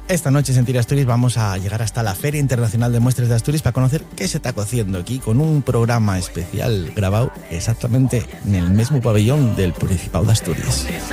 Esta noche en Sentir Asturias vamos a llegar hasta la Feria Internacional de Muestras de Asturias para conocer qué se está cociendo aquí con un programa especial grabado exactamente en el mismo pabellón del Principado de Asturias.